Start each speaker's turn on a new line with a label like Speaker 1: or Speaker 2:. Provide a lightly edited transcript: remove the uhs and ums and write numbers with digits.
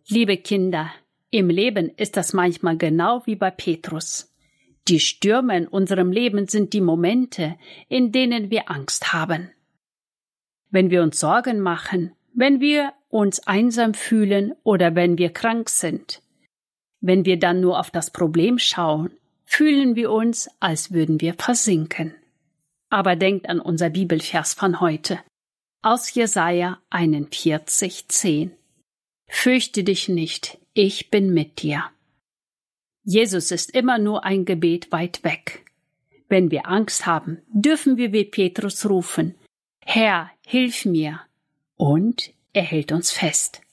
Speaker 1: Liebe Kinder, im Leben ist das manchmal genau wie bei Petrus. Die Stürme in unserem Leben sind die Momente, in denen wir Angst haben. Wenn wir uns Sorgen machen, wenn wir uns einsam fühlen oder wenn wir krank sind. Wenn wir dann nur auf das Problem schauen, fühlen wir uns, als würden wir versinken. Aber denkt an unser Bibelvers von heute, aus Jesaja 41,10. Fürchte dich nicht, ich bin mit dir. Jesus ist immer nur ein Gebet weit weg. Wenn wir Angst haben, dürfen wir wie Petrus rufen, Herr, hilf mir. Und er hält uns fest.